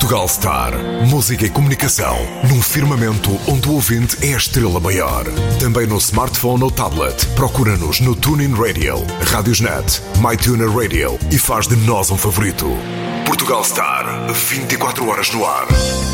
Portugal Star. Música e comunicação num firmamento onde o ouvinte é a estrela maior. Também no smartphone ou tablet. Procura-nos no TuneIn Radio, Radiosnet, MyTuner Radio e faz de nós um favorito. Portugal Star, 24 horas no ar.